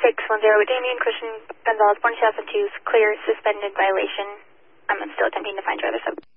610 with Damien Christian Gonzalez, born 2002, clear, suspended violation. I'm still attempting to find your other sub.